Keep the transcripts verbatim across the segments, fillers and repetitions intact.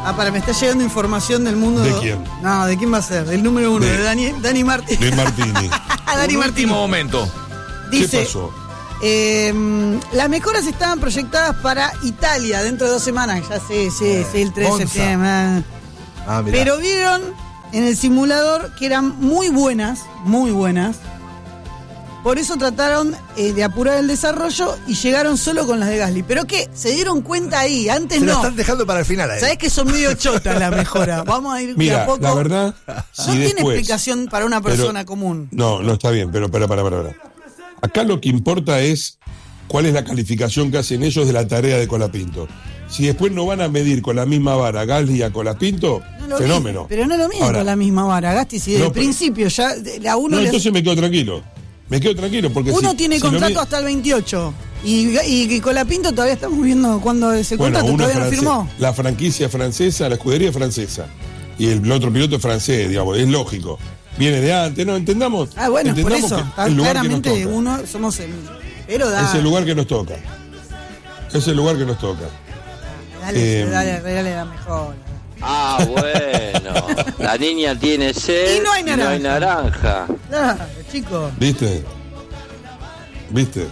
Ah, para, me está llegando información del mundo. ¿De quién? No, ¿de quién va a ser? Del número uno, de, de Dani, Dani Martini. De Martini. Dani Un Martini. último momento. Dice, ¿Qué pasó? Eh, las mejoras estaban proyectadas para Italia dentro de dos semanas. Ya sé, sé, sé, el tres de Monza. septiembre. Ah, mirá. Pero vieron en el simulador que eran muy buenas, muy buenas. Por eso trataron eh, de apurar el desarrollo y llegaron solo con las de Gasly. ¿Pero qué? ¿Se dieron cuenta ahí? Antes Se no. lo están dejando para el final ahí. ¿Sabés que son medio chotas las mejoras? Vamos a ir de Mira, a poco. la verdad, no si tiene después, explicación para una persona pero- común. No, no está bien, pero para, para, para, para. Acá lo que importa es cuál es la calificación que hacen ellos de la tarea de Colapinto. Si después no van a medir con la misma vara a Gasly y a Colapinto, No lo fenómeno. miden, pero no lo miden Ahora, con la misma vara, Gasti. Si desde No, el pero- principio ya de- la uno No, le- entonces me quedo tranquilo. Me quedo tranquilo porque uno si- tiene si lo contrato mi- hasta el veintiocho. Y, y, y Colapinto todavía estamos viendo cuándo es el Bueno, contrato, uno todavía no francés, firmó. la franquicia francesa, la escudería es francesa. Y el otro piloto es francés, digamos, es lógico. Viene de antes, ¿no? ¿Entendamos? Ah, bueno, por Entendamos eso. que Está- el lugar que nos claramente toca. uno somos el. Pero da. Es el lugar que nos toca. Es el lugar que nos toca. Dale, eh, dale, dale, da mejor. Ah, bueno. La niña tiene sed Y no hay naranja. naranja. Claro, chicos. ¿Viste? ¿Viste?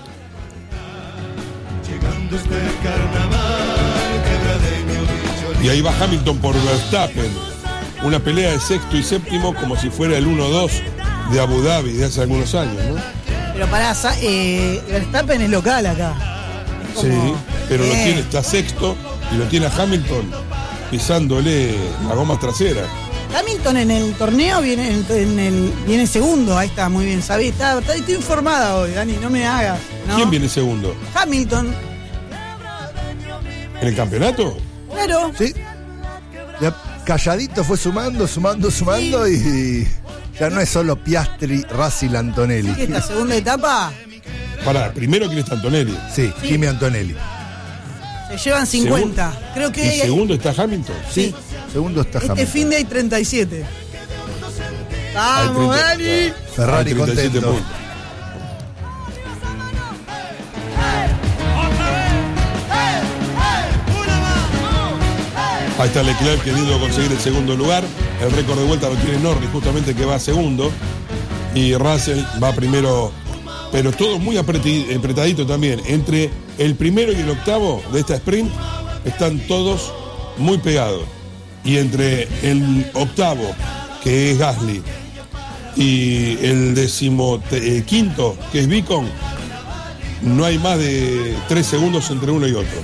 Y ahí va Hamilton por Verstappen. Una pelea de sexto y séptimo como si fuera el uno dos de Abu Dhabi de hace algunos años, ¿no? Pero pará, sa- eh, Verstappen es local acá. Es como- Sí, pero lo Eh, tiene, está sexto y lo tiene a Hamilton pisándole las gomas traseras. Hamilton en el torneo viene en, en el viene segundo, ahí está, muy bien, sabí, está, está- estoy informada hoy, Dani, no me hagas. ¿no? ¿Quién viene segundo? Hamilton, ¿En el campeonato? claro. ¿Sí? Ya calladito fue sumando, sumando, sumando y ya no es solo Piastri, Russell, Antonelli. ¿Qué esta segunda etapa? Pará, primero quién está Antonelli. Sí, Kimi Antonelli. Se llevan cincuenta. Creo ¿Y que segundo está Hamilton? sí. Segundo está Este Hamilton. fin de hay treinta y siete. Vamos, Hay treinta, Dani. Ferrari Hay treinta y siete contento. puntos. Ahí está Leclerc queriendo conseguir el segundo lugar. El récord de vuelta lo tiene Norris, justamente que va segundo. Y Russell va primero, pero todo muy apreti- apretadito también. Entre el primero y el octavo de esta sprint están todos muy pegados. Y entre el octavo, que es Gasly, y el decimoquinto, que es Beacon, no hay más de tres segundos entre uno y otro.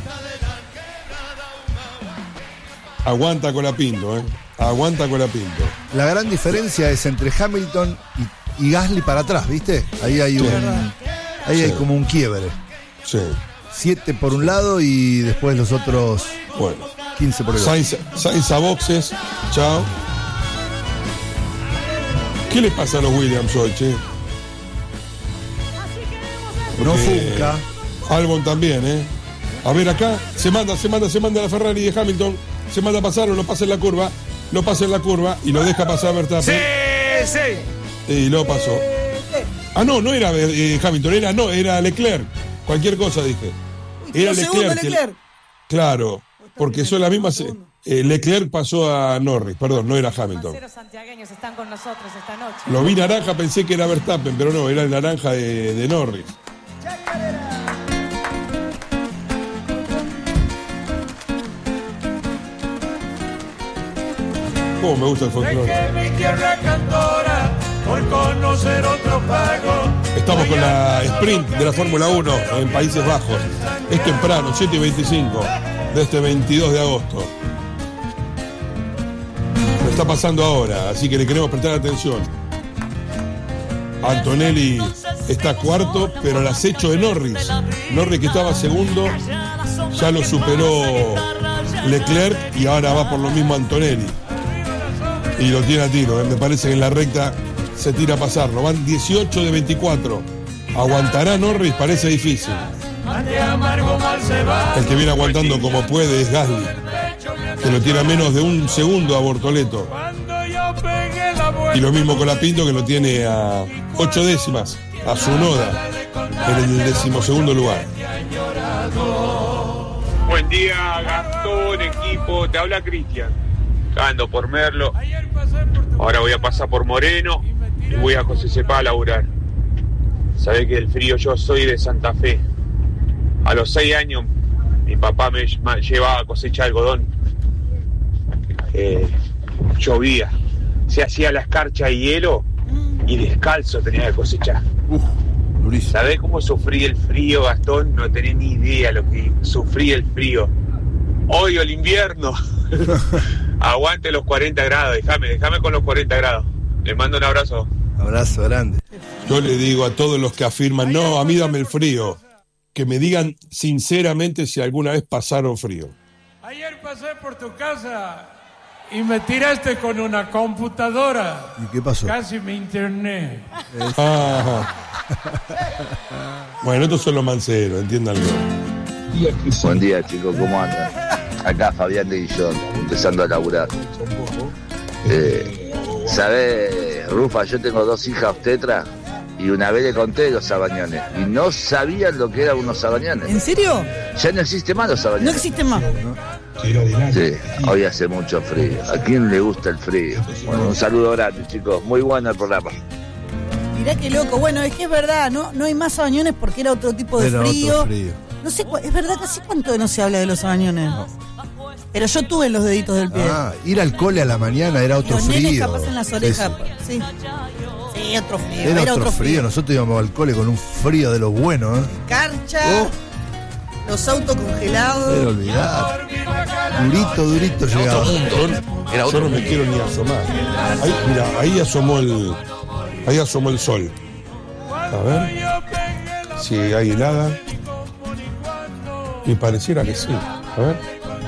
Aguanta Colapinto, ¿eh? Aguanta Colapinto. La gran diferencia es entre Hamilton y, y Gasly para atrás, ¿viste? Ahí hay Sí. un. Ahí hay Sí. como un quiebre. Sí. Siete por un lado y después los otros Bueno. quince por el otro. Sainz, Sainz a boxes. Chao. ¿Qué le pasa a los Williams hoy, che? No Porque funca. Albon también, ¿eh? A ver acá, se manda, se manda, se manda la Ferrari de Hamilton, se manda a pasarlo, lo pasa en la curva, lo pasa en la curva y lo deja pasar Verstappen. Sí, sí. Y lo pasó. Ah, no, no era eh, Hamilton, era no, era Leclerc. Cualquier cosa dije. Era Quedó segundo que- Leclerc. Claro, porque son las mismas. eh, Leclerc pasó a Norris, perdón, no era Hamilton. Los santiagueños están con nosotros esta noche. Lo vi naranja, pensé que era Verstappen, pero no, era el naranja de, de Norris. Cómo me gusta el folclore. mi tierra cantora por conocer otro pago. Estamos con la sprint de la Fórmula uno en Países Bajos. Es temprano, siete y veinticinco de este veintidós de agosto. Lo está pasando ahora, así que le queremos prestar atención. Antonelli está cuarto, pero al acecho de Norris. Norris, que estaba segundo, ya lo superó Leclerc y ahora va por lo mismo Antonelli. Y lo tiene a tiro, ¿eh? Me parece que en la recta se tira a pasarlo. Van dieciocho de veinticuatro. ¿Aguantará Norris? Parece difícil. El que viene aguantando como puede es Gasly, que lo tiene a menos de un segundo a Bortoleto. Y lo mismo con Lapinto, que lo tiene a ocho décimas a Tsunoda en el decimosegundo lugar. Buen día, Gastón, equipo. Gustavo, te habla Cristian. Ando por Merlo. Ahora voy a pasar por Moreno y voy a José Cepaz a laburar. Sabés que el frío, yo soy de Santa Fe. A los seis años mi papá me llevaba a cosechar algodón. Eh, llovía. Se hacía la escarcha y hielo y descalzo tenía que cosechar. Uf, durísimo. ¿Sabés cómo sufrí el frío, Gastón? No tenés ni idea lo que sufrí el frío. Odio el invierno. Aguante los cuarenta grados, déjame, déjame con los cuarenta grados. Les mando un abrazo. Abrazo grande. Yo le digo a todos los que afirman, no, a mí dame el frío, que me digan sinceramente si alguna vez pasaron frío. Ayer pasé por tu casa y me tiraste con una computadora. ¿Y qué pasó? Casi me interné. Ah. Bueno, estos son los manceros, entiéndanlo. Buen día, chicos, ¿cómo andan? Acá Fabián de Guillón, empezando a laburar. Eh, ¿Sabés, Rufa? Yo tengo dos hijas obstetras y una vez le conté los sabañones y no sabían lo que eran unos sabañones. ¿En serio? Ya no existe más los sabañones. No existe más. Sí, hoy hace mucho frío. ¿A quién le gusta el frío? Bueno, un saludo grande, chicos. Muy bueno el programa. Mirá qué loco. Bueno, es que es verdad, ¿no? No hay más sabañones porque era otro tipo de Era frío. otro frío. No sé, cu- es verdad, casi cuánto no se habla de los sabañones. No. Pero yo tuve los deditos del pie. Ah, ir al cole a la mañana era otro los frío. nenes capaz en las orejas. Sí, Sí, sí, otro frío. sí. Era, otro, frío. Nosotros íbamos al cole con un frío de los buenos, ¿eh? Carcha, Oh. los autos congelados. Pero olvidar. Durito, durito llegaba. Yo, yo no me quiero ni asomar. Ahí, mira, ahí asomó el. Ahí asomó el sol. A ver. Si hay helada. Y pareciera que sí. A ver.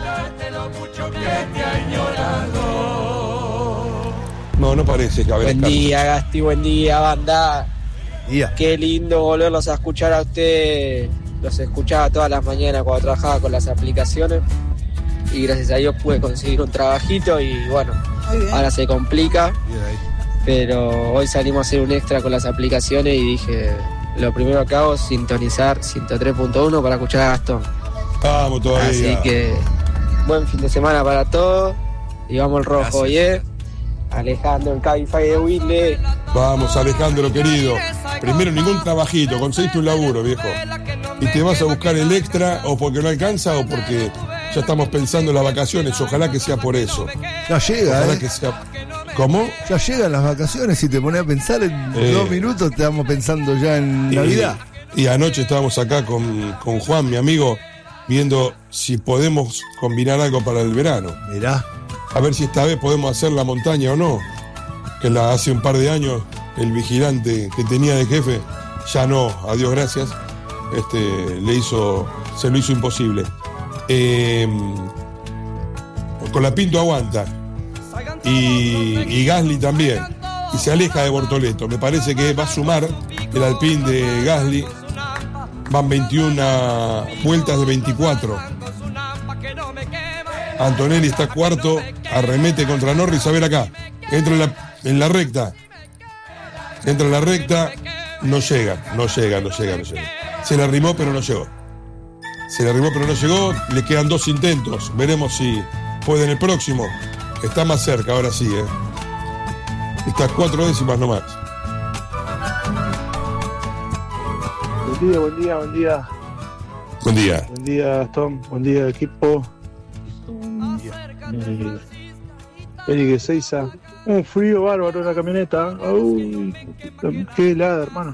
No, no parece que a ver. Buen día, Gasti, buen día, banda. Día. Qué lindo volverlos a escuchar a ustedes. Los escuchaba todas las mañanas cuando trabajaba con las aplicaciones. Y gracias a Dios pude conseguir un trabajito y bueno, Muy bien. ahora se complica. Bien ahí. Pero hoy salimos a hacer un extra con las aplicaciones y dije, lo primero que hago es sintonizar ciento tres punto uno para escuchar a Gastón. Vamos todavía. Así que buen fin de semana para todos. Y vamos el rojo, ¿eh? Alejandro, el Cabify de Whitley. Vamos, Alejandro, querido. Primero, ningún trabajito. Conseguiste un laburo, viejo. Y te vas a buscar el extra o porque no alcanza o porque ya estamos pensando en las vacaciones. Ojalá que sea por eso. Ya llega, Ojalá ¿eh? que sea. ¿Cómo? Ya llegan las vacaciones y te pones a pensar en Eh. dos minutos, te vamos pensando ya en Navidad. Y, y anoche estábamos acá con, con Juan, mi amigo, viendo si podemos combinar algo para el verano. Mirá. A ver si esta vez podemos hacer la montaña o no. Que la, hace un par de años el vigilante que tenía de jefe, ya no, adiós, gracias. Este, le hizo, se lo hizo imposible. Eh, con la Pinto aguanta. Y, y Gasly también. Y se aleja de Bortoleto. Me parece que va a sumar el Alpine de Gasly. Van veintiuna vueltas de veinticuatro. Antonelli está cuarto, arremete contra Norris. A ver acá, entra en la, en la recta. Entra en la recta, no llega, no llega, no llega, no llega. Se le arrimó, pero no llegó. Se le arrimó, pero no llegó. Le quedan dos intentos. Veremos si puede en el próximo. Está más cerca, ahora sí, ¿eh? Está cuatro décimas nomás. Buen día, buen día, buen día. Buen día. Buen día, Gastón. Buen día, equipo. Eh, Eric Ezeiza. Un frío bárbaro en la camioneta. Uy, qué helada, hermano.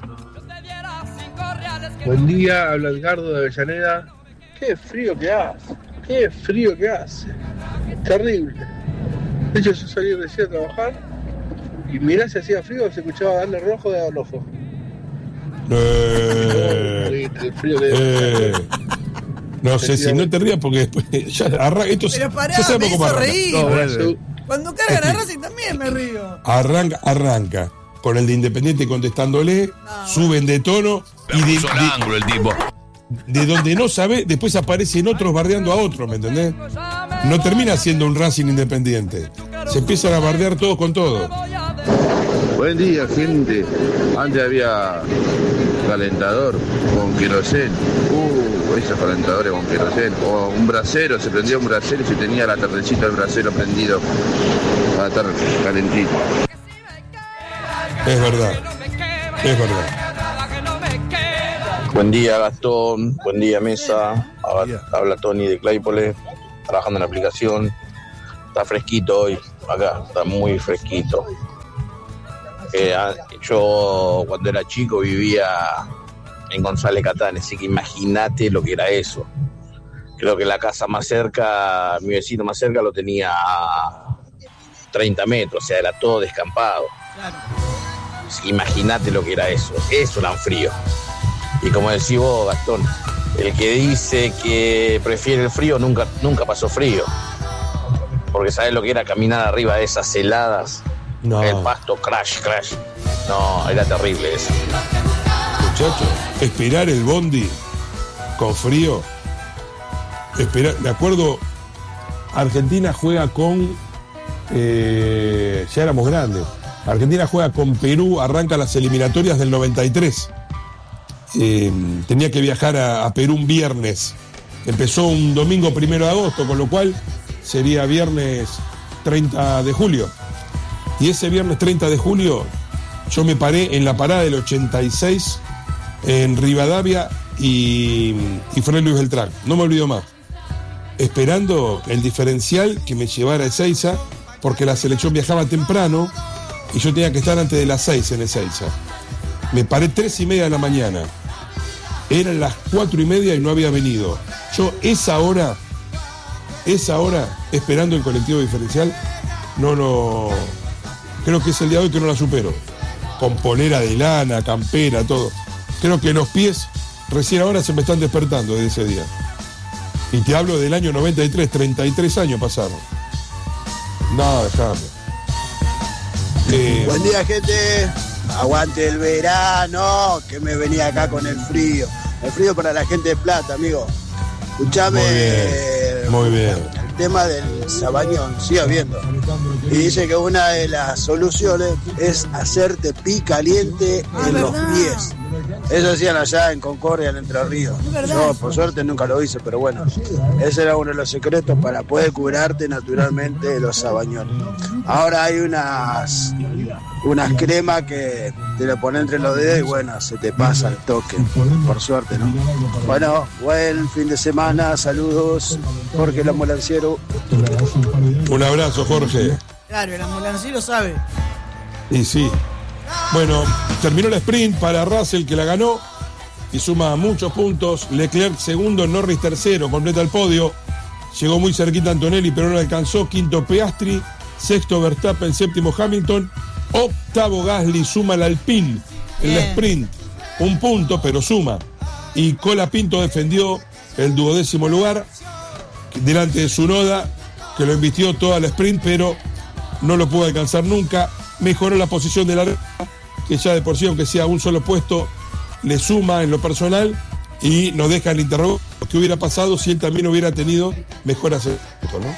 Buen día, habla Edgardo de Avellaneda. Qué frío que hace, qué frío que hace. Terrible. De hecho, yo salí recién a trabajar y mirá si hacía frío, se escuchaba darle rojo de al ojo. Eh, El frío que eh, no sé si no te rías porque después ya arranca. Esto Pero pará, ya sabemos me cómo hizo arranca. reír. No, bueno, Cuando cargan a Racing también me río. arranca, arranca con el de Independiente contestándole, suben de tono y de, de, ángulo el tipo. de donde no sabe, después aparecen otros bardeando a otros, ¿me entendés? No termina siendo un Racing Independiente. Se empiezan a bardear todos con todo. Buen día, gente. Antes había calentador con querosén. Uh, esos calentadores con querosén. O un brasero, se prendía un brasero y se tenía la tardecita del brasero prendido para estar calentito. Es verdad, es verdad. Buen día, Gastón. Buen día, Mesa. Habla, habla Tony de Claypole, trabajando en la aplicación. Está fresquito hoy, acá, está muy fresquito. Eh, yo cuando era chico vivía en González Catán, así que imagínate lo que era eso. Creo que la casa más cerca, mi vecino más cerca lo tenía a treinta metros, o sea, era todo descampado. Claro. Imagínate lo que era eso, eso era un frío. Y como decís vos, Gastón, el que dice que prefiere el frío nunca, nunca pasó frío. Porque sabes lo que era caminar arriba de esas heladas, no. El pasto, crash, crash. No, era terrible eso. Muchachos, esperar el bondi con frío. Esperar, me acuerdo, Argentina juega con. Eh, ya éramos grandes. Argentina juega con Perú, arranca las eliminatorias del noventa y tres. Eh, tenía que viajar a, a Perú un viernes. Empezó un domingo primero de agosto, con lo cual sería viernes treinta de julio. Y ese viernes treinta de julio yo me paré en la parada del ochenta y seis en Rivadavia y, y Fray Luis Beltrán. No me olvido más. Esperando el diferencial que me llevara a Ezeiza, porque la selección viajaba temprano y yo tenía que estar antes de las seis en Ezeiza. Me paré tres y media de la mañana. Eran las cuatro y media y no había venido. Yo esa hora, esa hora, esperando el colectivo diferencial, no lo... Creo que es el día de hoy que no la supero. Con polera de lana, campera, todo. Creo que los pies recién ahora se me están despertando desde ese día. Y te hablo del año noventa y tres, treinta y tres años pasaron. No, dejame. Eh, Buen día, gente. Aguante el verano, que me venía acá con el frío. El frío para la gente de Plata, amigo. Escuchame. Muy bien. Muy bien. El tema del sabañón, sigue habiendo. Y dice que una de las soluciones es hacerte pi caliente ah, en ¿verdad? los pies. Eso hacían allá en Concordia, en Entre Ríos. Yo, por suerte, nunca lo hice, pero bueno, ese era uno de los secretos para poder curarte naturalmente de los sabañones. Ahora hay unas unas cremas que te lo pones entre los dedos y bueno, se te pasa el toque, por suerte, ¿no? Bueno, buen fin de semana, saludos, Jorge el ambulanciero. Un abrazo, Jorge. Claro, el ambulanciero sabe. Y sí. Bueno, terminó el sprint para Russell, que la ganó y suma muchos puntos. Leclerc segundo, Norris tercero, completa el podio. Llegó muy cerquita Antonelli, pero no alcanzó. Quinto Piastri, sexto Verstappen, séptimo Hamilton, octavo Gasly, suma el Alpine en el sprint. Un punto, pero suma. Y Colapinto defendió el duodécimo lugar delante de Tsunoda, que lo invistió toda la sprint, pero no lo pudo alcanzar nunca. Mejoró la posición de la red, que ya de por sí, aunque sea un solo puesto, le suma en lo personal y nos deja el interrogatorio qué hubiera pasado si él también hubiera tenido mejoras en esto, ¿no?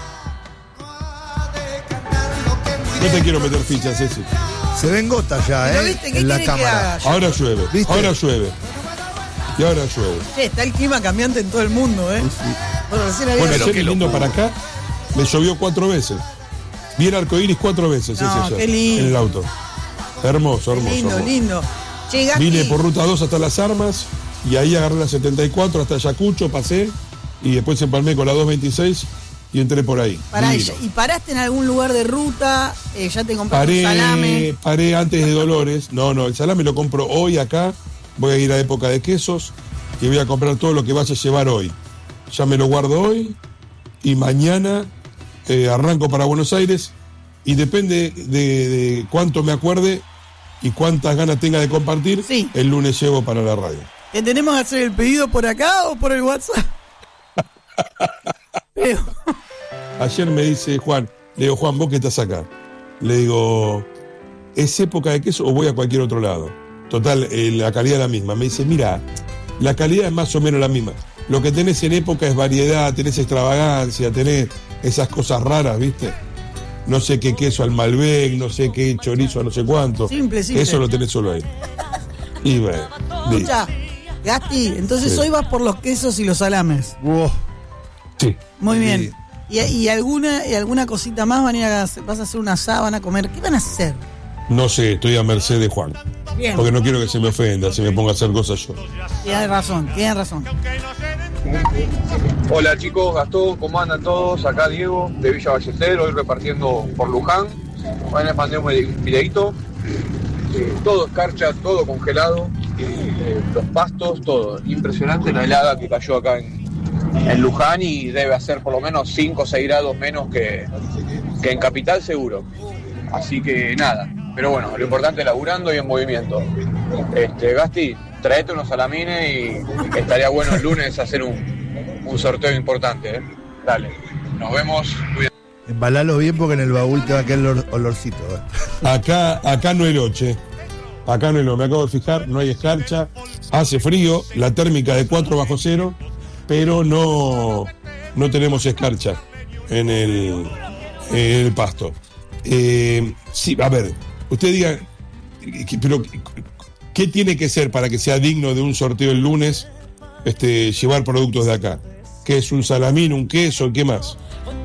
No te quiero meter fichas, Ceci. Se ven gotas ya, ¿eh? ¿Viste? ¿Qué en la quiere que cámara. haga? Ahora llueve, ¿Viste? ahora llueve. Y ahora llueve. Che, está el clima cambiante en todo el mundo, ¿eh? Bueno, recién había- Bueno, ayer viniendo para acá, me llovió cuatro veces. Vi el arco iris cuatro veces, No, ese ayer, qué lindo. en el auto. Hermoso, hermoso. lindo, hermoso. lindo. Che, Gasti, Vine por ruta dos hasta Las Armas y ahí agarré la setenta y cuatro hasta Ayacucho, pasé y después empalmé con la doscientos veintiséis y entré por ahí. pará, Divino. ¿y paraste en algún lugar de ruta? Eh, ¿Ya te compraste un Paré, salame? paré antes de Dolores. No, no, el salame lo compro hoy acá. Voy a ir a época de quesos y voy a comprar todo lo que vaya a llevar hoy. Ya me lo guardo hoy y mañana eh, arranco para Buenos Aires y depende de, de cuánto me acuerde y cuántas ganas tenga de compartir, Sí. el lunes llevo para la radio. ¿Te tenemos que hacer el pedido por acá o por el WhatsApp? Pero, Ayer me dice Juan, le digo, Juan, ¿vos qué estás acá? Le digo, ¿es época de queso o voy a cualquier otro lado? Total, eh, la calidad es la misma. Me dice, mira, la calidad es más o menos la misma. Lo que tenés en época es variedad, tenés extravagancia, tenés esas cosas raras, ¿viste? No sé qué queso al Malbec, no sé qué chorizo a no sé cuánto. Simple, simple. Eso lo tenés solo ahí. Y bueno, Escucha, Gasti, entonces Sí. hoy vas por los quesos y los salames. Wow. Sí. Muy bien. ¿Y, y alguna y alguna cosita más? Van a ir a hacer- ¿Vas a hacer una asada? ¿Van a comer? ¿Qué van a hacer? No sé, estoy a merced de Juan. Bien. Porque no quiero que se me ofenda si me ponga a hacer cosas yo. Tienes razón, tienes razón. Hola chicos, Gastón, ¿cómo andan todos? Acá Diego, de Villa Ballester, hoy repartiendo por Luján. Hoy les mandé un videito. Eh, todo escarcha, todo congelado, eh, los pastos, todo. Impresionante la helada que cayó acá en, en Luján y debe hacer por lo menos cinco o seis grados menos que, que en Capital seguro. Así que nada, pero bueno, lo importante es laburando y en movimiento. Este, Gasti, traete unos salamines y estaría bueno el lunes hacer un, un sorteo importante, ¿eh? Dale, nos vemos. Cuídate. Embalalo bien porque en el baúl te va a quedar el olor- olorcito. ¿eh? Acá, acá no hay loche. Acá no hay loche. Me acabo de fijar, no hay escarcha. Hace frío, la térmica de cuatro bajo cero, pero no, no tenemos escarcha en el, en el pasto. Eh, sí, a ver, usted diga, pero ¿qué tiene que ser para que sea digno de un sorteo el lunes este, llevar productos de acá? ¿Qué es un salamín, un queso, qué más?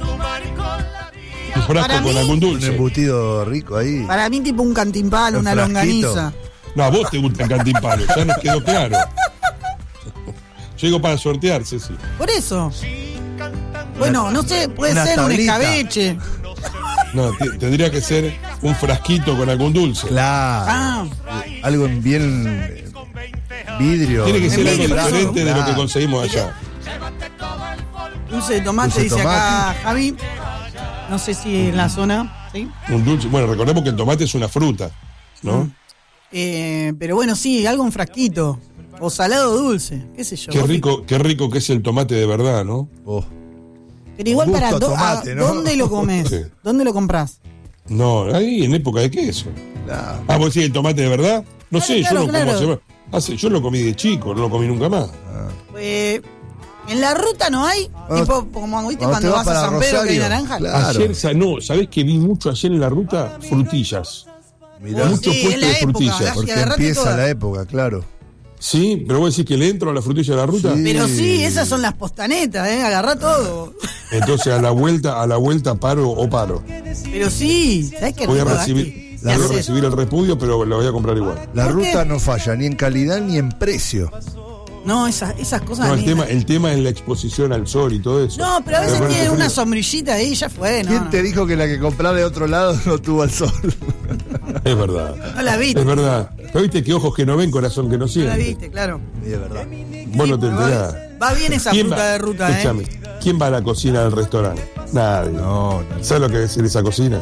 Un frasco Para con mí- algún Un dulce. embutido rico ahí. Para mí tipo un cantimpalo, Un una frasquito. longaniza. No, a vos te gusta el cantimpalo, ya nos quedó claro. Yo digo para sortear, Ceci. Por eso. Bueno, no sé, puede Una ser tablita. un escabeche. No, t- tendría que ser un frasquito con algún dulce. Claro. Ah, Algo en bien eh, vidrio. Tiene que ser algo vidrio, diferente de lo que Claro. conseguimos allá. dulce de tomate, Dulce de dice tomate. acá Javi. No sé si en la zona, ¿sí? Un dulce. Bueno, recordemos que el tomate es una fruta, ¿no? Eh, pero bueno, sí, algo en frasquito. O salado o dulce, qué sé yo. Qué Vos rico, qué rico que es el tomate de verdad, ¿no? Oh. Pero igual Gusto para a do- tomate, a- ¿no? ¿dónde lo comes? Sí. ¿Dónde lo compras? No, ahí en época de queso. Claro. Ah, ¿vos decís el tomate de verdad? No Claro, sé, claro, yo lo claro. como hace, hace- yo lo comí de chico, no lo comí nunca más. Eh, en la ruta no hay, Cuando- tipo como viste cuando cuando te vas vas a para San Pedro que hay Rosario, naranja. claro. Ayer, sa- no, ¿sabés que vi mucho ayer en la ruta? Frutillas. Mirá. Muchos Sí, puestos en la de época, frutillas. la- Porque agarrate empieza todas. la época, claro. Sí, pero vos decís que le entro a la frutilla de la ruta. Sí. Pero sí, esas son las postanetas, ¿eh? Agarrá todo. Entonces a la vuelta, a la vuelta paro o paro. Pero sí, ¿sabés qué Voy a rico, recibir, Gasti? La ¿Qué voy a haces? recibir el repudio, pero la voy a comprar igual. La ¿Por ruta qué? no falla ni en calidad ni en precio. No, esas, esas cosas. No, a el mí tema, me- el tema es la exposición al sol y todo eso. No, pero a veces Me pone tiene frío. una sombrillita ahí y ya fue, ¿no? ¿Quién no. te dijo que la que comprás de otro lado no tuvo el sol? Es verdad. No la viste. Es verdad. Pero viste que ojos que no ven, corazón que no No la siente. viste, claro. Sí, es verdad. Vos no te pero va- enterás. va bien esa ¿Quién fruta va- de ruta, ¿eh? Escúchame, ¿quién va a la cocina del restaurante? Nadie. No, no. ¿Sabes lo que es decir esa cocina?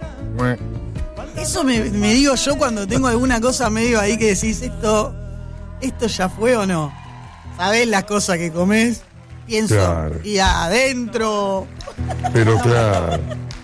Eso me, me digo yo cuando tengo alguna cosa medio ahí que decís, esto, esto ya fue o no. ¿Sabés las cosas que comés? Pienso, Claro. y adentro. Pero claro.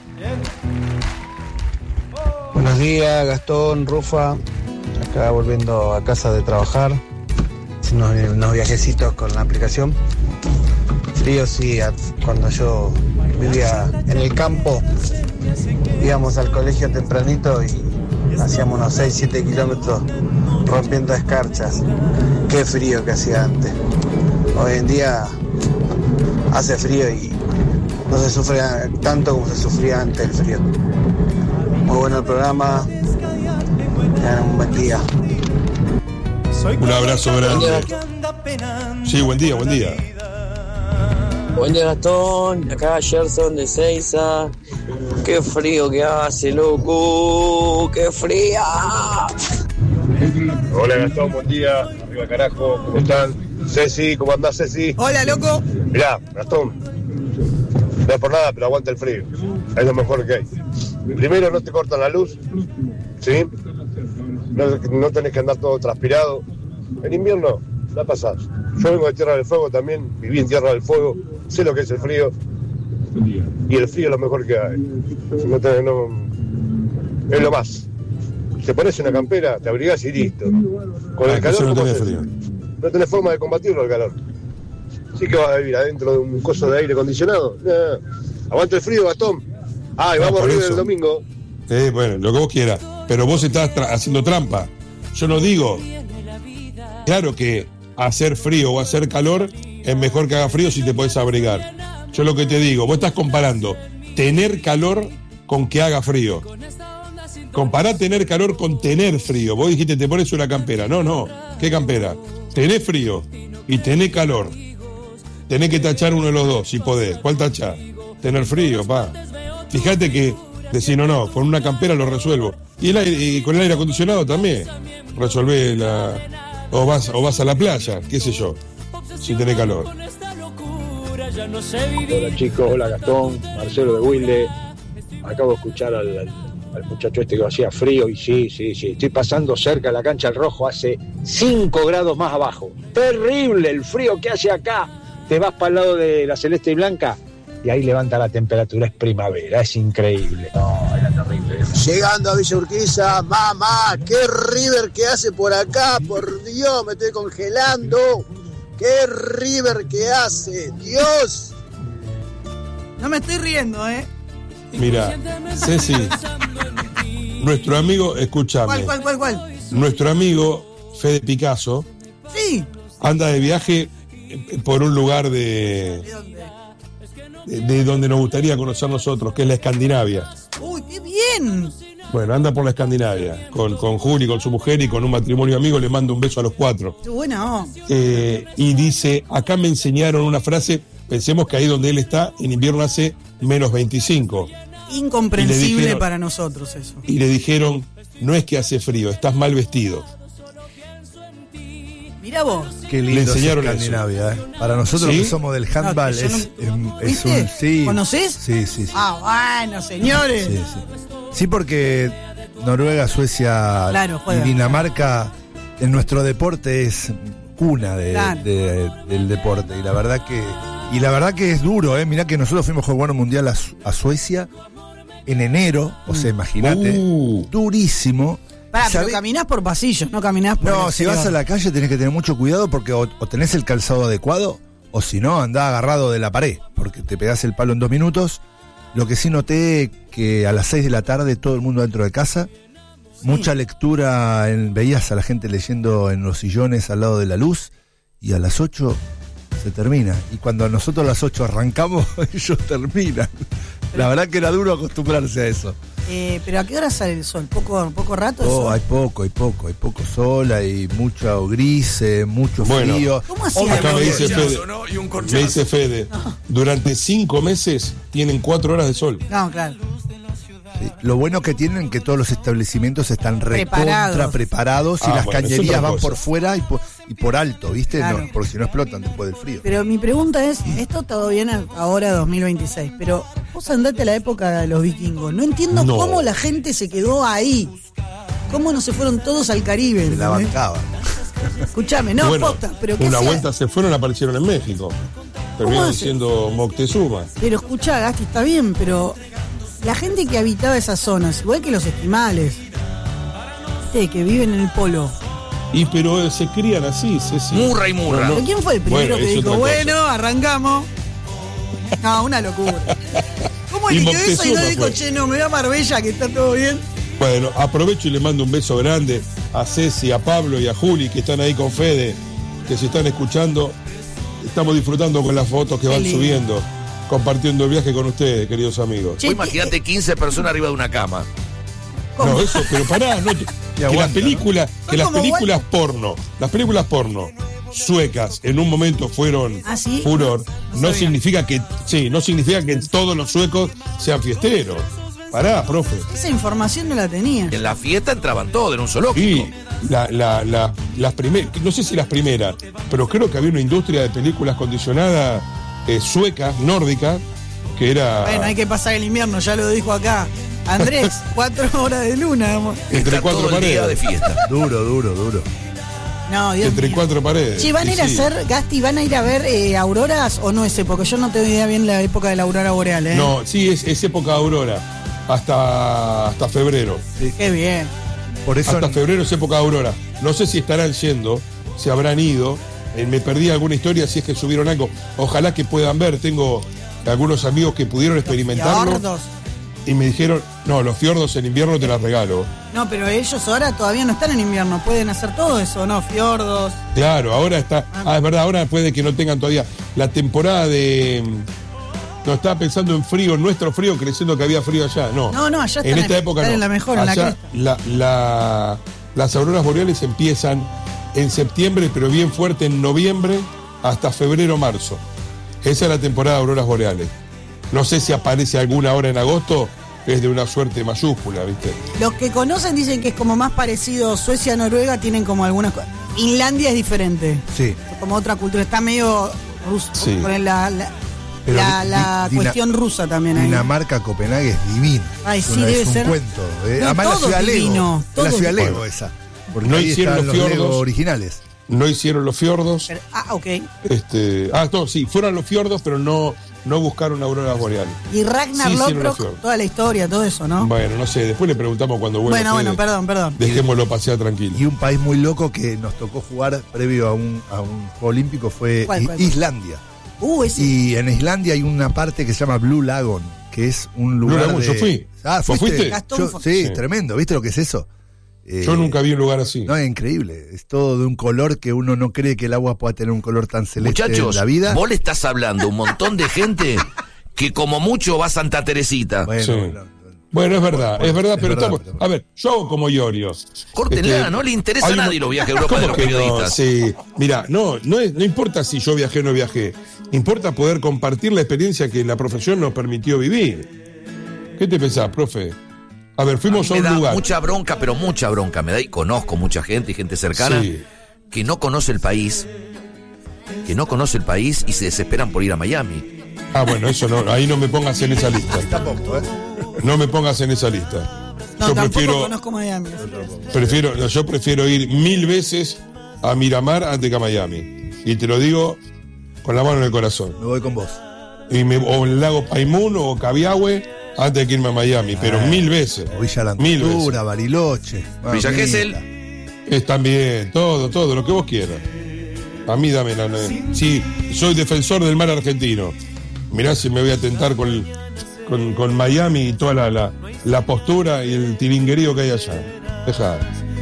Buenos días, Gastón, Rufa. Acá volviendo a casa de trabajar. Unos, unos viajecitos con la aplicación. Frío, sí, a- cuando yo vivía en el campo, íbamos al colegio tempranito y hacíamos unos seis siete kilómetros rompiendo escarchas. Qué frío que hacía antes. Hoy en día hace frío y no se sufre tanto como se sufría antes el frío. Muy bueno el programa. Tengan un buen día. Un abrazo grande. Sí, buen día, buen día. Buen día, Gastón. Acá Gerson de Seiza. Qué frío que hace, loco. Qué fría. Hola Gastón, buen día. Arriba carajo, ¿cómo están? Ceci, ¿cómo andás, Ceci? Hola, loco. Mirá, Gastón, no es por nada, pero aguanta el frío. Es lo mejor que hay. Primero, no te cortan la luz, ¿sí? No, no tenés que andar todo transpirado. En invierno, la pasás. Yo vengo de Tierra del Fuego también, viví en Tierra del Fuego, sé lo que es el frío. Y el frío es lo mejor que hay. No te- no- es lo más. Te pones una campera, te abrigás y listo. Con Ah, el calor, entonces no ¿cómo tenés haces? frío. No tenés forma de combatirlo el calor. Sí que vas a vivir adentro de un coso de aire acondicionado. Nah. Aguanta el frío, Gastón. Ay, No, vamos por arriba eso. el domingo. Eh, bueno, lo que vos quieras. Pero vos estás tra- haciendo trampa. Yo no digo. Claro que hacer frío o hacer calor es mejor que haga frío si te podés abrigar. Yo lo que te digo, vos estás comparando tener calor con que haga frío. Compará tener calor con tener frío. Vos dijiste, te pones una campera. No, no. ¿Qué campera? Tenés frío y tenés calor. Tenés que tachar uno de los dos, si podés. ¿Cuál tachás? Tener frío, pa. Fíjate que decir, no, no, con una campera lo resuelvo. Y, el aire, y con el aire acondicionado también. Resolvé la... O vas, o vas a la playa, qué sé yo, si tenés calor. Hola chicos, hola Gastón, Marcelo de Wilde. Acabo de escuchar al, al, al muchacho este que hacía frío y sí, sí, sí. Estoy pasando cerca de la cancha del Rojo, hace cinco grados más abajo. Terrible el frío que hace acá. Te vas para el lado de la Celeste y Blanca y ahí levanta la temperatura, es primavera, es increíble. No, era terrible. Llegando a Villa Urquiza, mamá, qué River que hace por acá, por Dios, me estoy congelando. Qué River que hace, Dios. No me estoy riendo, ¿eh? Mira, Ceci, nuestro amigo, escúchame. ¿Cuál, cuál, cuál, cuál? Nuestro amigo Fede Picasso. Sí. Anda de viaje por un lugar de... ¿De dónde? De, de donde nos gustaría conocer nosotros, que es la Escandinavia. ¡Uy, qué bien! Bueno, anda por la Escandinavia, con, con Juli, con su mujer y con un matrimonio amigo. Le mando un beso a los cuatro. ¡Qué buena onda! Eh, y dice, acá me enseñaron una frase, pensemos que ahí donde él está, en invierno hace menos veinticinco. Incomprensible dijeron, para nosotros eso. Y le dijeron, no es que hace frío, estás mal vestido. Mira vos. Qué lindo Le enseñaron es Escandinavia, ¿eh? Para nosotros ¿Sí? que somos del handball No, que es, no, es, es un... Sí. ¿Conocés? Sí, sí, sí. Ah, bueno, señores. Sí, sí. Sí, porque Noruega, Suecia Claro, y juega. Dinamarca en nuestro deporte es cuna de, Claro. de- del deporte. Y la verdad que y la verdad que es duro, ¿eh? Mirá que nosotros fuimos a jugar un mundial a, Su- a Suecia en enero, o sea, imagínate, Uh. durísimo. Pará, pero ¿Sabés? caminás por pasillos, no caminás por. No, el si vas a exterior. la calle tenés que tener mucho cuidado porque o, o tenés el calzado adecuado o si no andá agarrado de la pared porque te pegás el palo en dos minutos. Lo que sí noté que a las seis de la tarde todo el mundo dentro de casa, mucha lectura, en- veías a la gente leyendo en los sillones al lado de la luz y a las ocho se termina. Y cuando nosotros a las ocho arrancamos, ellos terminan. La verdad que era duro acostumbrarse a eso. Eh, pero ¿a qué hora sale el sol? ¿Poco, poco rato el Oh, sol? hay poco, hay poco, hay poco sol, hay mucho gris, eh, mucho Bueno, frío. ¿Cómo hacía? Acá me dice Fede, ¿no? Y un me dice Fede, durante cinco meses tienen cuatro horas de sol. No, claro. Sí. Lo bueno que tienen que todos los establecimientos están recontra Preparados. preparados y Ah, las bueno, es cañerías otra van cosa. por fuera y por, y por alto, ¿viste? Claro. No, porque si no explotan después del frío. Pero mi pregunta es, esto todo bien a- ahora dos mil veintiséis, pero vos andate a la época de los vikingos. No entiendo No. cómo la gente se quedó ahí. ¿Cómo no se fueron todos al Caribe? Se la ¿entendés? bancaban. Escuchame, no, Bueno, posta, pero ¿qué una sea? vuelta se fueron, aparecieron en México. Terminaron hace? siendo Moctezuma. Pero escuchá, Gasti, está bien, pero la gente que habitaba esas zonas, igual que los esquimales, ¿viste? Que viven en el polo. Y pero eh, se crían así, Ceci. Murra y murra. No, no. ¿Pero quién fue el primero Bueno, que es dijo, otra cosa. bueno, arrancamos? No, una locura. ¿Cómo Y eligió eso y no Moctezuma dijo, fue. che, no, me voy a Marbella, que está todo bien? Bueno, aprovecho y le mando un beso grande a Ceci, a Pablo y a Juli, que están ahí con Fede, que se están escuchando. Estamos disfrutando con las fotos que Qué van lindo. subiendo, compartiendo el viaje con ustedes, queridos amigos. Che, Vos imagínate quince personas arriba de una cama. ¿cómo? No, eso, pero pará, no, que las aguanta, películas, que las como películas porno, las películas porno suecas en un momento fueron ¿Ah, sí? furor, No no sabía. significa que, sí, no significa que todos los suecos sean fiesteros. Pará, profe. Esa información no la tenía. En la fiesta entraban todos en un zoológico. Y la, la, la, las primeras, no sé si las primeras, pero creo que había una industria de películas condicionadas eh, suecas, nórdicas, que era Bueno, hay que pasar el invierno, ya lo dijo acá. Andrés, cuatro horas de luna. vamos. entre Está cuatro todo el día de paredes. fiesta. Duro, duro, duro. No, Dios Entre mío. cuatro paredes. Che, ¿van a Y ir a sí. hacer, Gasti, van a ir a ver eh, auroras o no ese? Porque yo no tengo idea bien la época de la aurora boreal, ¿eh? No, sí, es, es época de aurora, hasta, hasta febrero. Qué bien. Por eso Hasta febrero es época de aurora. No sé si estarán yendo, si habrán ido. Eh, me perdí alguna historia, si es que subieron algo. Ojalá que puedan ver. Tengo algunos amigos que pudieron experimentarlo. Fiordos. y me dijeron, no, los fiordos en invierno te las regalo. No, pero ellos ahora todavía no están en invierno, pueden hacer todo eso, ¿no? Fiordos. Claro, ahora está, ah, es verdad, ahora puede que no tengan todavía la temporada de... No, estaba pensando en frío, nuestro frío, creciendo que había frío allá, no. No, no, allá están en esta en, época están no. en la mejor, allá, en la cresta. La, la, las auroras boreales empiezan en septiembre, pero bien fuerte en noviembre hasta febrero, marzo. Esa es la temporada de auroras boreales. No sé si aparece alguna hora en agosto, es de una suerte mayúscula, ¿viste? Los que conocen dicen que es como más parecido Suecia, Noruega, tienen como algunas cosas. Finlandia es diferente. Sí. Como otra cultura, está medio ruso. Sí. Con la, la, Pero la, di- la Dina- cuestión rusa también ahí. Dinamarca, Copenhague es divino. Ay, Es sí, una- debe es un ser. cuento. eh. No, Además la todo ciudad divino, Lego. Es todo la ciudad divino. Lego esa. Porque No ahí hicieron están los los fiordos. Lego originales. No hicieron los fiordos. Pero- ah, ok. Este, ah, no, sí, fueron los fiordos, pero no, no buscaron auroras boreales. Y Ragnar Sí, hicieron los Lothbrok, fiordos. toda la historia, todo eso, ¿no? Bueno, no sé, después le preguntamos cuando vuelva. Bueno, bueno, Fede. perdón, perdón. Dejémoslo pasear tranquilo. Y un país muy loco que nos tocó jugar previo a un, a un juego olímpico fue ¿Cuál, I- cuál? Islandia. Uh, ese. Y en Islandia hay una parte que se llama Blue Lagoon, que es un lugar Lagoon, de... yo fui. Ah, ¿Vos ¿fuiste? fuiste? Gastón Yo- fue. sí, Sí. tremendo. ¿Viste lo que es eso? Eh, Yo nunca vi un lugar así. No, es increíble. Es todo de un color que uno no cree que el agua pueda tener un color tan celeste Muchachos, en la vida. vos le estás hablando a un montón de gente que como mucho va a Santa Teresita. Bueno, Sí. bueno, Bueno, es verdad, es verdad, es pero verdad, estamos. pero- A ver, yo hago como Iorio. Córtenla, Este, no le interesa a hay un- nadie los viajes a Europa de ¿Cómo los que no? periodistas. Sí, mira, no, no, es- no importa si yo viajé o no viajé. Importa poder compartir la experiencia que la profesión nos permitió vivir. ¿Qué te pensás, profe? A ver, fuimos a, me un da lugar. mucha bronca, pero mucha bronca me da, y conozco mucha gente y gente cercana Sí. que no conoce el país, que no conoce el país y se desesperan por ir a Miami. Ah, bueno, eso no, ahí no me pongas en esa lista. Tampoco, ¿eh? No me pongas en esa lista. No, yo tampoco prefiero, conozco Miami. prefiero, no, yo prefiero ir mil veces a Miramar antes que a Miami. Y te lo digo con la mano en el corazón. Me voy con vos. Y me, o el lago Paimún o Cabiahue antes de irme a Miami, pero Ah, mil veces. O Villa Mil Langostura, Bariloche. Villa mamita. Gesell. Es también, todo, todo, lo que vos quieras. A mí dame la... Sí, soy defensor del mar argentino. Mirá si me voy a tentar con, con, con Miami y toda la, la, la postura y el tiringuerío que hay allá. Dejá.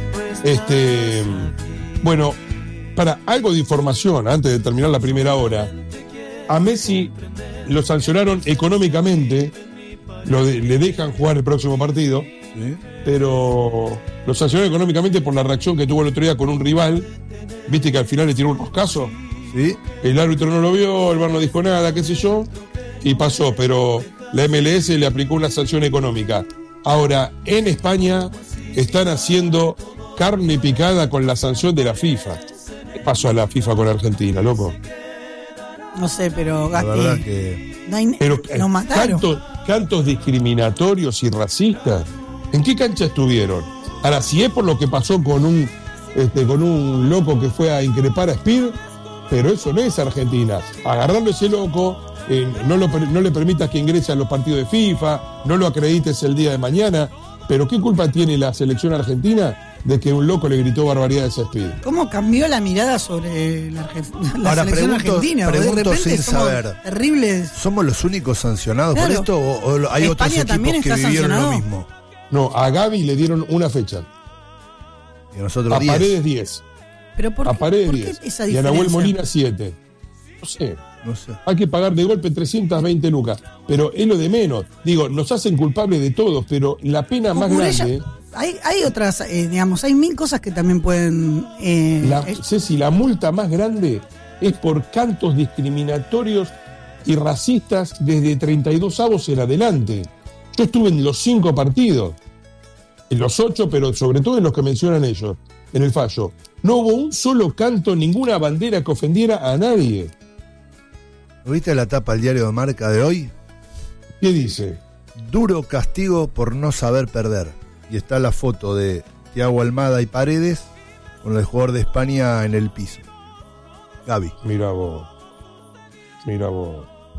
Este, bueno, para algo de información, antes de terminar la primera hora, a Messi lo sancionaron económicamente, lo de- le dejan jugar el próximo partido, ¿Sí? pero lo sancionaron económicamente por la reacción que tuvo el otro día con un rival. Viste que al final le tiró un roscazo. ¿Sí? El árbitro no lo vio, el V A R no dijo nada, qué sé yo, y pasó, pero la M L S le aplicó una sanción económica. Ahora, en España están haciendo carne picada con la sanción de la FIFA. ¿Qué pasó a la FIFA con Argentina, loco? No sé, pero La Gasti. verdad que... no hay- Pero eh, nos mataron. cantos, cantos discriminatorios y racistas. ¿En qué cancha estuvieron? Ahora, si es por lo que pasó con un este, con un loco que fue a increpar a Speed, pero eso no es Argentina. Agarrarlo a ese loco, eh, no, lo, per- no le permitas que ingrese a los partidos de FIFA, no lo acredites el día de mañana. Pero ¿qué culpa tiene la selección argentina de que un loco le gritó barbaridades a Speed? ¿Cómo cambió la mirada sobre la, Argen- la Ahora selección pregunto, argentina? Porque pregunto de repente sin somos saber. terribles. ¿Somos los únicos sancionados Claro. por esto o, o hay otros ¿España también equipos que está vivieron sancionado? lo mismo? No, a Gaby le dieron una fecha. Y a nosotros A diez. Paredes diez. Pero ¿por A qué, Paredes por qué diez. esa Y a Nahuel diferencia? Molina siete. No sé. No sé. Hay que pagar de golpe trescientas veinte lucas. Pero es lo de menos. Digo, nos hacen culpables de todos, pero la pena más Cucurella- grande. Hay, hay otras, eh, digamos, hay mil cosas que también pueden... eh, La, eh, Ceci, la multa más grande es por cantos discriminatorios y racistas desde treinta y dos avos en adelante. Yo estuve en los cinco partidos, en los ocho, pero sobre todo en los que mencionan ellos, en el fallo. No hubo un solo canto, ninguna bandera que ofendiera a nadie. ¿No viste la tapa del diario de Marca de hoy? ¿Qué dice? Duro castigo por no saber perder. Y está la foto de Thiago Almada y Paredes con el jugador de España en el piso. Gaby. Mira vos. Mira vos.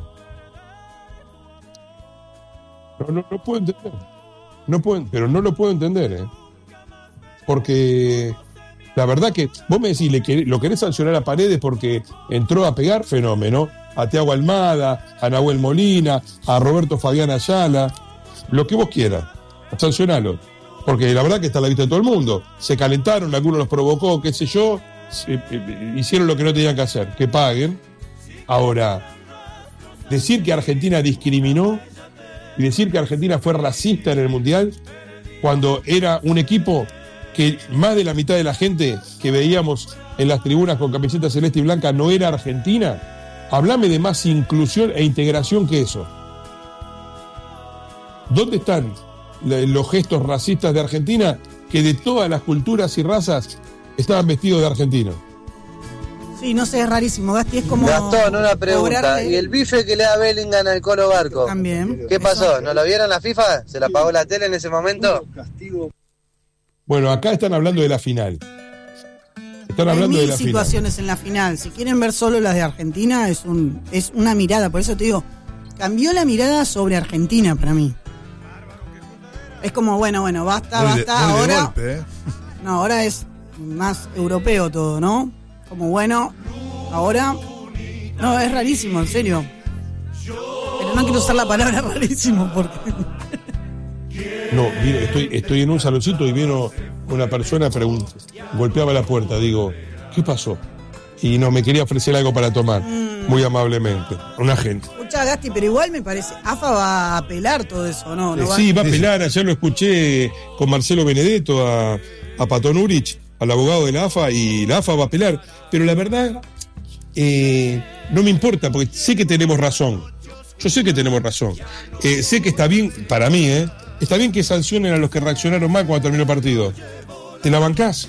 No, no, no puedo entender. No puedo, pero no lo puedo entender, ¿eh? Porque la verdad que vos me decís, le querés- lo querés sancionar a Paredes porque entró a pegar, fenómeno. A Thiago Almada, a Nahuel Molina, a Roberto Fabián Ayala. lo que vos quieras, sancionalo. Porque la verdad que está a la vista de todo el mundo. Se calentaron, algunos los provocó, qué sé yo, se, eh, hicieron lo que no tenían que hacer, que paguen. Ahora, decir que Argentina discriminó y decir que Argentina fue racista en el Mundial, cuando era un equipo que más de la mitad de la gente que veíamos en las tribunas con camiseta celeste y blanca no era argentina, hablame de más inclusión e integración que eso. ¿Dónde están los gestos racistas de Argentina, que de todas las culturas y razas estaban vestidos de argentino? Sí, no sé, es rarísimo, Gasti, es como... Gastón, una pregunta. cobrarle- ¿Y el bife que le da Bellingham al Colo Barco? También. ¿Qué pasó? ¿No lo vieron la FIFA? ¿Se la pagó la tele en ese momento? Bueno, acá están hablando de la final. Están Hay hablando de mil la final. situaciones en la final. Si quieren ver solo las de Argentina, es un es una mirada. Por eso te digo, cambió la mirada sobre Argentina para mí. Es como, bueno, bueno, basta, Muy de- basta. muy de Ahora, golpe, ¿eh? no, ahora es más europeo todo, ¿no? Como, bueno, ahora... No, es rarísimo, en serio. Pero no quiero usar la palabra rarísimo porque... No, vino- estoy, estoy en un saloncito y vino una persona, pregun- golpeaba la puerta, digo, ¿qué pasó? Y no, me quería ofrecer algo para tomar, muy amablemente, un agente. Escucha, Gasti, pero igual me parece, A F A va a apelar todo eso, ¿no? ¿No Eh, va- sí, va a apelar, ayer lo escuché con Marcelo Benedetto, a, a Patón Urich, al abogado de la A F A, y la A F A va a apelar, pero la verdad, eh, no me importa, porque sé que tenemos razón, yo sé que tenemos razón, Eh, sé que está bien, para mí, ¿eh? Está bien que sancionen a los que reaccionaron mal cuando terminó el partido, te la bancás.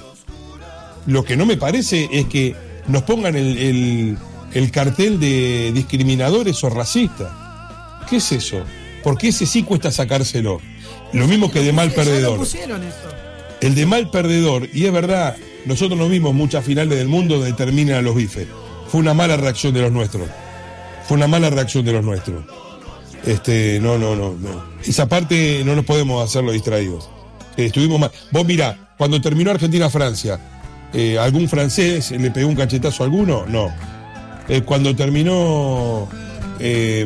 Lo que no me parece es que nos pongan el, el, el cartel de discriminadores o racistas. ¿Qué es eso? Porque ese sí cuesta sacárselo. Lo mismo que de mal Ya lo perdedor. pusieron eso. El de mal perdedor, y es verdad, nosotros no vimos muchas finales del mundo donde terminan a los bifes. Fue una mala reacción de los nuestros. Fue una mala reacción de los nuestros. Este, no, no, no, no. Esa parte no nos podemos hacerlo distraídos. Eh, estuvimos mal. Vos mirá, cuando terminó Argentina-Francia, eh, ¿algún francés le pegó un cachetazo a alguno? No. Eh, cuando terminó eh,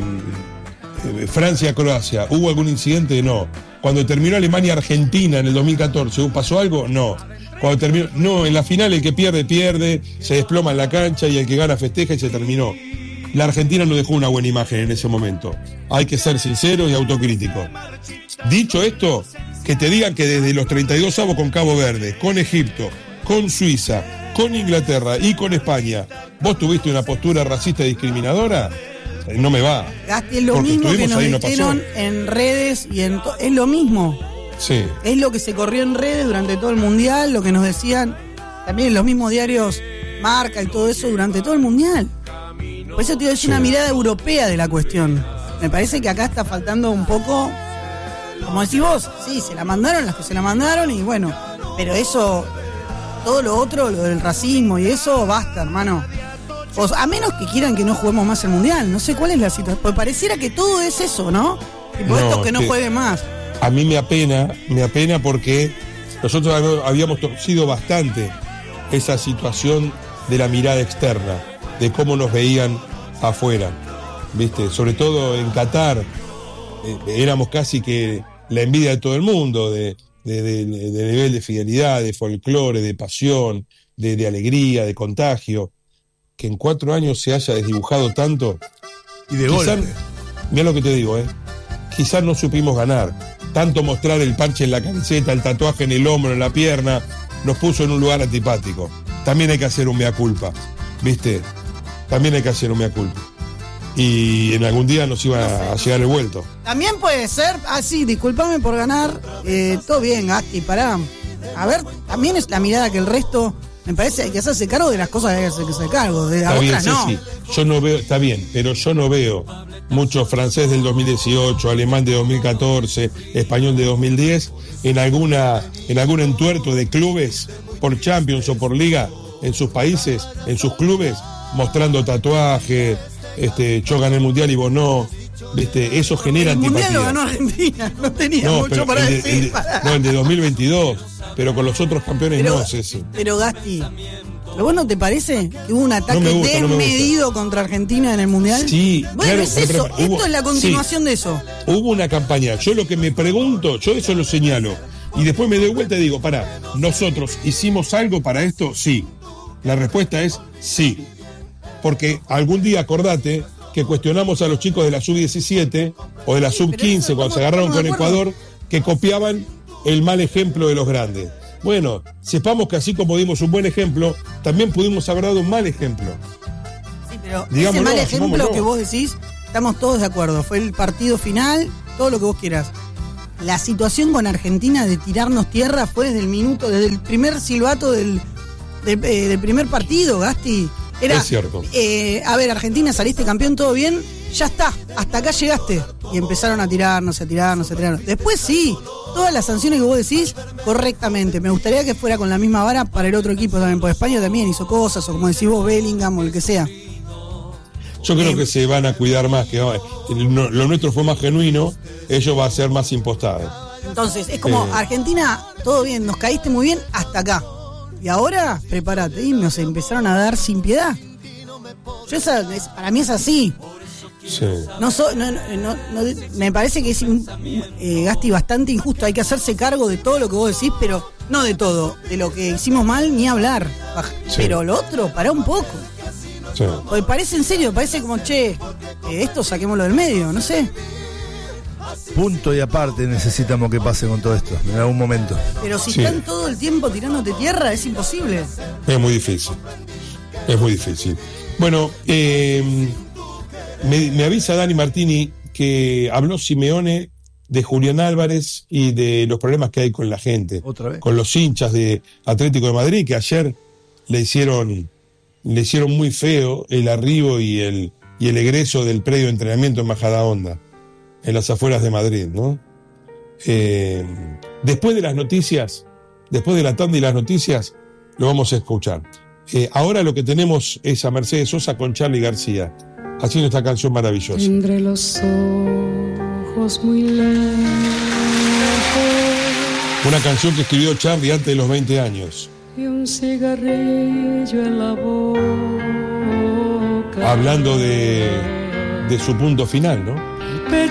eh, Francia-Croacia, ¿hubo algún incidente? No. Cuando terminó Alemania-Argentina en el dos mil catorce, ¿pasó algo? No. Cuando terminó, no, en la final el que pierde, pierde, se desploma en la cancha y el que gana festeja y se terminó. La Argentina no dejó una buena imagen en ese momento. Hay que ser sincero y autocrítico. Dicho esto, que te digan que desde los treinta y dos avos con Cabo Verde, con Egipto, con Suiza, con Inglaterra y con España, vos tuviste una postura racista y discriminadora, eh, no me va. Gasti, es lo Porque mismo que estuvimos nos ahí, no pasó. dijeron en redes y en... to- Es lo mismo. Sí. Es lo que se corrió en redes durante todo el Mundial, lo que nos decían también en los mismos diarios Marca y todo eso durante todo el Mundial. Por eso, tío, es Sí. una mirada europea de la cuestión. Me parece que acá está faltando un poco, como decís vos, sí, se la mandaron las que se la mandaron y bueno, pero eso, todo lo otro, lo del racismo y eso, basta, hermano. O sea, a menos que quieran que no juguemos más el Mundial, no sé cuál es la situación, porque pareciera que todo es eso, ¿no? Tipo, No, esto que no que- jueguen más. A mí me apena, me apena porque nosotros hab- habíamos torcido bastante esa situación de la mirada externa, de cómo nos veían afuera, ¿viste? Sobre todo en Qatar, eh, éramos casi que la envidia de todo el mundo, de, de, de- de nivel de fidelidad, de folclore, de pasión, de, de alegría, de contagio, que en cuatro años se haya desdibujado tanto. Y de Quizá- golpe. Mirá lo que te digo, ¿eh? Quizás no supimos ganar. Tanto mostrar el parche en la camiseta, el tatuaje en el hombro, en la pierna, nos puso en un lugar antipático. También hay que hacer un mea culpa, ¿viste? También hay que hacer un mea culpa. Y en algún día nos iba a llegar el vuelto. También puede ser, ah, sí, discúlpame por ganar, eh, todo bien, Gasti, pará. A ver, también es la mirada que el resto, me parece, hay que hacerse cargo de las cosas que hay que hacerse cargo, de las Está bien, otras no. Ceci, yo no veo, está bien, pero yo no veo mucho francés del dos mil dieciocho, alemán de dos mil catorce, español de dos mil diez, en alguna, en algún entuerto de clubes por Champions o por Liga en sus países, en sus clubes, mostrando tatuaje, este, yo gané el mundial y vos no, ¿viste? Eso genera El antipatía. Mundial lo ganó Argentina, no tenía No, mucho pero para el de, decir. el de- no, el de dos mil veintidós, pero con los otros campeones Pero- no, Ceci. Pero Gasti, ¿Pero vos no te parece que hubo un ataque No me gusta, no me gusta. desmedido contra Argentina en el Mundial? Sí, bueno, claro, es eso, pero- esto hubo- es la continuación sí. de eso. Hubo una campaña. Yo lo que me pregunto, yo eso lo señalo. Y después me doy vuelta y digo, pará, ¿nosotros hicimos algo para esto? Sí. La respuesta es sí. Porque algún día, acordate, que cuestionamos a los chicos de la sub diecisiete o de la sub quince cuando se agarraron con Ecuador, que copiaban el mal ejemplo de los grandes. Bueno, sepamos que así como dimos un buen ejemplo, también pudimos haber dado un mal ejemplo. Sí, pero Digámoslo, ese mal ejemplo asumámoslo. que vos decís, estamos todos de acuerdo. Fue el partido final, todo lo que vos quieras. La situación con Argentina de tirarnos tierra fue desde el minuto, desde el primer silbato del, del, eh, del primer partido, Gasti. Era, Es cierto. eh, a ver, Argentina, saliste campeón, todo bien, ya está, hasta acá llegaste. Y empezaron a tirarnos, a tirarnos, a tirarnos. Después sí, todas las sanciones que vos decís, correctamente. Me gustaría que fuera con la misma vara para el otro equipo también, porque España también hizo cosas, o como decís vos, Bellingham o el que sea. Yo creo que se van a cuidar más, que oh, lo lo nuestro fue más genuino, ellos va a ser más impostado. Entonces, es como, Eh. Argentina, todo bien, nos caíste muy bien hasta acá. Y ahora, prepárate, y nos empezaron a dar sin piedad. Yo esa, es- para mí es así. Sí. No, so- no, no, no- no- me parece que es un eh, Gasti bastante injusto. Hay que hacerse cargo de todo lo que vos decís, pero no de todo. De lo que hicimos mal, ni hablar. Baj- Sí. Pero lo otro, pará un poco. Sí. Porque parece en serio, parece como, che, eh, esto saquémoslo del medio, no sé. Punto y aparte necesitamos que pase con todo esto, en algún momento. Pero si Sí. están todo el tiempo tirándote tierra, es imposible. Es muy difícil. Es muy difícil. Bueno, eh, me, me avisa Dani Martini que habló Simeone de Julián Álvarez y de los problemas que hay con la gente. ¿Otra vez? Con los hinchas de Atlético de Madrid, que ayer le hicieron, le hicieron muy feo el arribo y el, y el egreso del predio de entrenamiento en Majadahonda, en las afueras de Madrid, ¿no? Eh, después de las noticias, después de la tanda y las noticias, lo vamos a escuchar. Eh, ahora lo que tenemos es a Mercedes Sosa con Charly García, haciendo esta canción maravillosa. Tendré los ojos muy lejos. Una canción que escribió Charly antes de los veinte años, Y un cigarrillo en la boca. hablando de, de su punto final, ¿no?